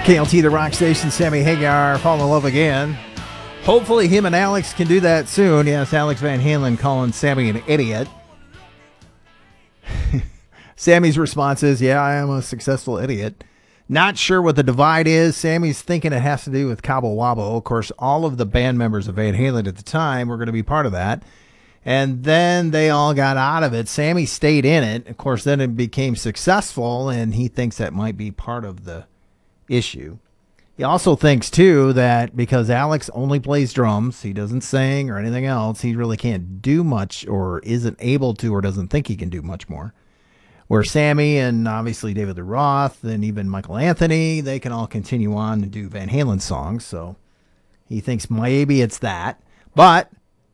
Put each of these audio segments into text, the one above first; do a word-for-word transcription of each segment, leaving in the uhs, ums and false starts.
K L T, the rock station. Sammy Hagar, fall in love again. Hopefully him and Alex can do that soon. Yes, Alex Van Halen calling Sammy an idiot. Sammy's response is, yeah, I am a successful idiot. Not sure what the divide is. Sammy's thinking it has to do with Cabo Wabo. Of course, all of the band members of Van Halen at the time were going to be part of that. And then they all got out of it. Sammy stayed in it. Of course, then it became successful, and he thinks that might be part of the issue. He also thinks, too, that because Alex only plays drums, he doesn't sing or anything else, he really can't do much or isn't able to or doesn't think he can do much more. Where Sammy and obviously David Lee Roth and even Michael Anthony, they can all continue on and do Van Halen songs. So he thinks maybe it's that. But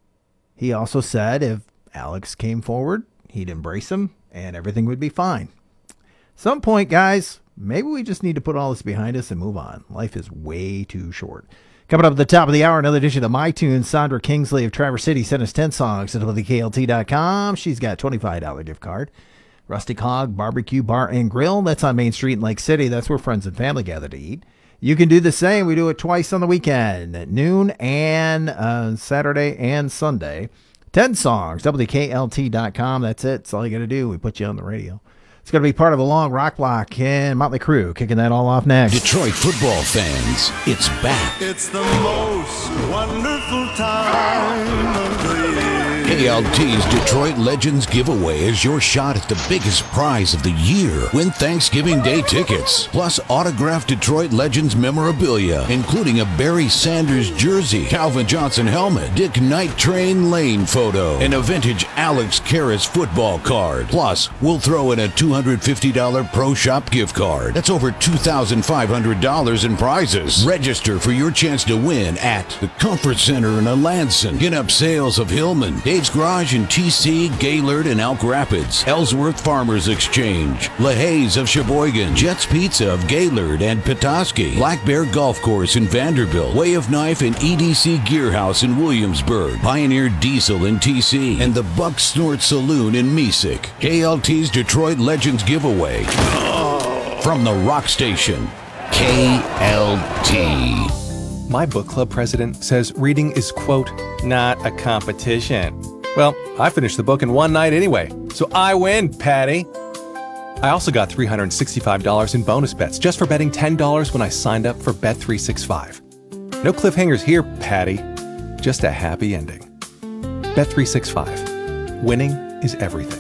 he also said if Alex came forward, he'd embrace him and everything would be fine. Some point, guys, maybe we just need to put all this behind us and move on. Life is way too short. Coming up at the top of the hour, another edition of My Tunes. Sandra Kingsley of Traverse City sent us ten songs at W K L T dot com. She's got a twenty-five dollars gift card. Rustic Hog Barbecue Bar and Grill. That's on Main Street in Lake City. That's where friends and family gather to eat. You can do the same. We do it twice on the weekend at noon and uh, Saturday and Sunday. ten songs, W K L T dot com. That's it. That's all you got to do. We put you on the radio. It's going to be part of a long rock block, and Motley Crue kicking that all off next. Detroit football fans, it's back. It's the most wonderful time of the year. K L T's Detroit Legends giveaway is your shot at the biggest prize of the year. Win Thanksgiving Day tickets, plus autographed Detroit Legends memorabilia, including a Barry Sanders jersey, Calvin Johnson helmet, Dick Night Train Lane photo, and a vintage Alex Karras football card. Plus, we'll throw in a two hundred fifty dollars Pro Shop gift card. That's over two thousand five hundred dollars in prizes. Register for your chance to win at the Comfort Center in Alanson, Get Up Sales of Hillman, Dave's Garage in T C, Gaylord and Elk Rapids, Ellsworth Farmers Exchange, LaHaye's of Sheboygan, Jets Pizza of Gaylord and Petoskey, Black Bear Golf Course in Vanderbilt, Way of Knife and E D C Gear House in Williamsburg, Pioneer Diesel in T C, and the Buck Snort Saloon in Mesick. K L T's Detroit Legends giveaway from the rock station, K L T. My book club president says reading is, quote, not a competition. Well, I finished the book in one night anyway, so I win, Patty. I also got three hundred sixty-five dollars in bonus bets just for betting ten dollars when I signed up for Bet three sixty-five. No cliffhangers here, Patty. Just a happy ending. Bet three sixty-five. Winning is everything.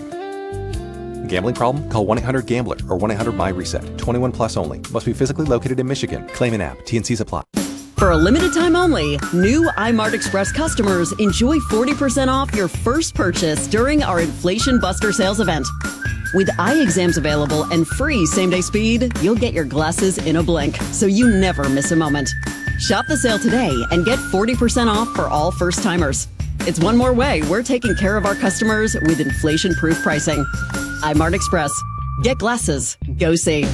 Gambling problem? Call one eight hundred gambler or one eight hundred my reset. twenty-one plus only. Must be physically located in Michigan. Claim an app. T and C's apply. For a limited time only, new iMart Express customers enjoy forty percent off your first purchase during our Inflation Buster sales event. With eye exams available and free same-day speed, you'll get your glasses in a blink, so you never miss a moment. Shop the sale today and get forty percent off for all first-timers. It's one more way we're taking care of our customers with inflation-proof pricing. iMart Express. Get glasses. Go see.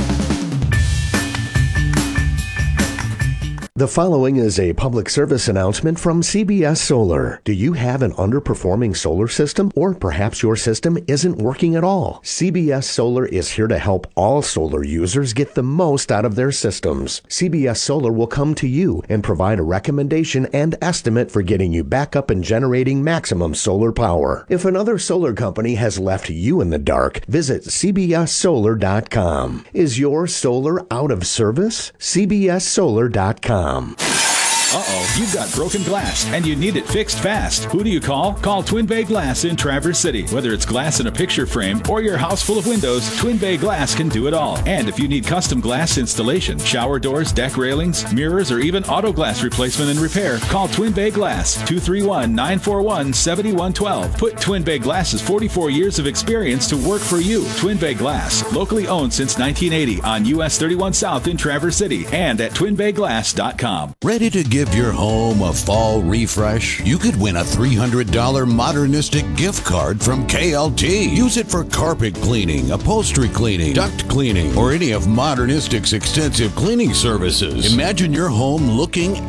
The following is a public service announcement from C B S Solar. Do you have an underperforming solar system, or perhaps your system isn't working at all? C B S Solar is here to help all solar users get the most out of their systems. C B S Solar will come to you and provide a recommendation and estimate for getting you back up and generating maximum solar power. If another solar company has left you in the dark, visit C B S solar dot com. Is your solar out of service? C B S solar dot com. Uh-oh, you've got broken glass and you need it fixed fast. Who do you call? Call Twin Bay Glass in Traverse City. Whether it's glass in a picture frame or your house full of windows, Twin Bay Glass can do it all. And if you need custom glass installation, shower doors, deck railings, mirrors, or even auto glass replacement and repair, call Twin Bay Glass, two three one, nine four one, seven one one two. Put Twin Bay Glass's forty-four years of experience to work for you. Twin Bay Glass, locally owned since nineteen eighty on U S thirty-one South in Traverse City and at twin bay glass dot com. Ready to give your home a fall refresh? You could win a three hundred dollars Modernistic gift card from K L T. Use it for carpet cleaning, upholstery cleaning, duct cleaning, or any of Modernistic's extensive cleaning services. Imagine your home looking